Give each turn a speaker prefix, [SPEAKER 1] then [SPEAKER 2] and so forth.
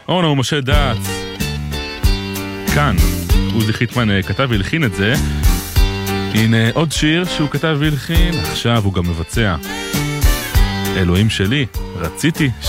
[SPEAKER 1] אורנה ומשה דאץ. כאן, עוזי חיטמן כתב והלחין את זה. הנה עוד שיר שהוא כתב והלחין, עכשיו הוא גם מבצע. אלוהים שלי, רציתי